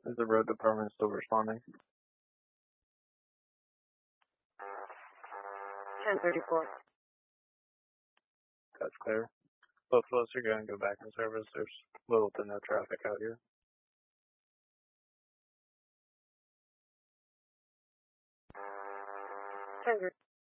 Is the road department still responding? 1034. That's clear. Both of us are going to go back in service. There's little to no traffic out here. 10